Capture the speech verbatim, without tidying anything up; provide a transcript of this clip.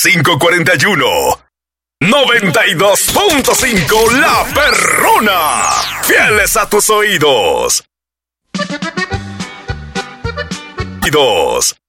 cinco cuarenta y uno. noventa y dos punto cinco La Perrona. Fieles a tus oídos. Dos.